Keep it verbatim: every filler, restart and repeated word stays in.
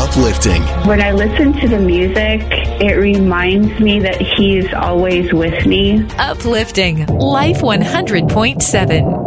uplifting. When I listen to the music, it reminds me that He's always with me. Uplifting. Life one hundred point seven.